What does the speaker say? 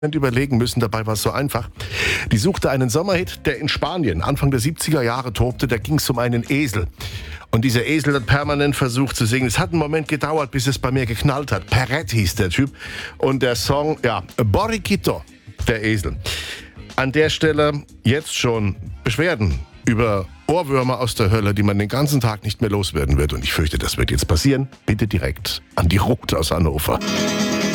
überlegen müssen, dabei war es so einfach. Die suchte einen Sommerhit, der in Spanien Anfang der 70er Jahre tobte. Da ging es um einen Esel. Und dieser Esel hat permanent versucht zu singen. Es hat einen Moment gedauert, bis es bei mir geknallt hat. Perret hieß der Typ. Und der Song, Borriquito, der Esel. An der Stelle jetzt schon Beschwerden über Ohrwürmer aus der Hölle, die man den ganzen Tag nicht mehr loswerden wird. Und ich fürchte, das wird jetzt passieren. Bitte direkt an die Ruth aus Hannover.